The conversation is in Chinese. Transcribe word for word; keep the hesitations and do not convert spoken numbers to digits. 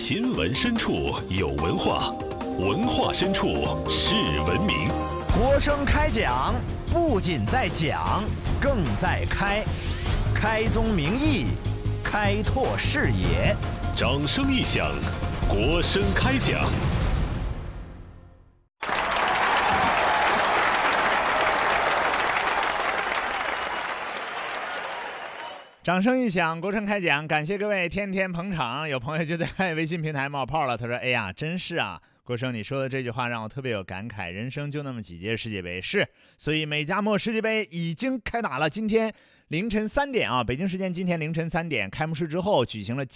新闻深处有文化，文化深处是文明。 国声开讲，不仅在讲，更在开，开宗明义，开拓视野。 掌声一响，国声开讲。 掌声一响，国声开讲，感谢各位天天捧场。有朋友就在微信平台冒泡了，他说：“哎呀，真是啊，国声你说的这句话让我特别有感慨，人生就那么几届世界杯，是，所以美加墨世界杯已经开打了。今天凌晨三点啊，北京时间今天凌晨三点开幕式之后举行了